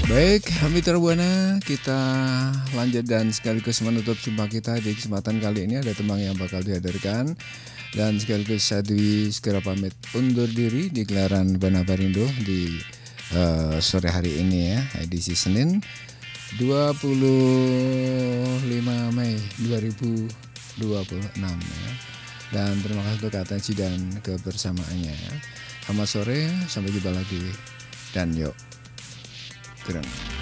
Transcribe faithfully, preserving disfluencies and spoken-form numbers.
Baik, Mitra Buana, kita lanjut dan sekaligus menutup jumpa kita di kesempatan kali ini. Ada teman yang bakal dihadirkan dan sekaligus saya Dwi segera pamit undur diri di gelaran Bana Barindo di uh, sore hari ini ya, edisi Senin dua puluh lima Mei dua ribu dua puluh enam ya. Dan terima kasih untuk atensi dan kebersamaannya ya. Selamat sore, sampai jumpa lagi dan yuk. Keren.